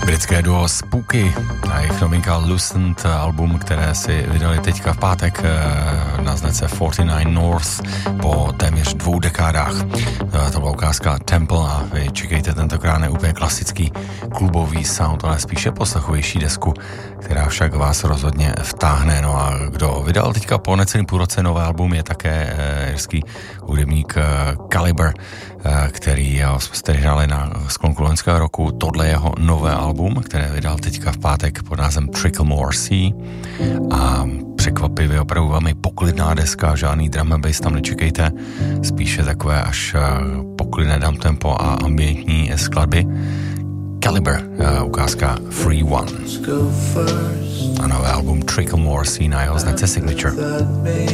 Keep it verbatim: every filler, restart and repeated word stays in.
Britské duo Spooky a jejich novinka Lucent, album, které si vydali teďka v pátek na značce čtyřicet devět North po téměř dvou dekádách. To byla ukázka Temple a vy čekejte tentokrát ne úplně klasický klubový sound, ale spíše poslechovější desku, která však vás rozhodně vtáhne. No a kdo vydal teďka po necelým půl roce nové album, je také jirský hudebník Calibre, který jsme tady hráli na sklonku loňského roku. Tohle je jeho nové album, které vydal teďka v pátek pod názvem Tricklemore Sea a překvapivě opravdu velmi poklidná deska, žádný drum and bass tam nečekejte, spíše takové až poklidné downtempo a ambientní skladby. Calibre, ukázka Free One a nové album Tricklemore Sea na jeho značce Signature.